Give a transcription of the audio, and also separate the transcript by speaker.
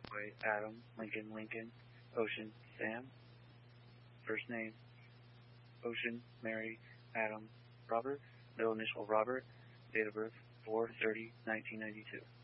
Speaker 1: Boy, Adam, Lincoln, Lincoln, Ocean, Sam. First name, Ocean, Mary, Adam, Robert. Middle initial, Robert. Date of birth, 4/30/1992.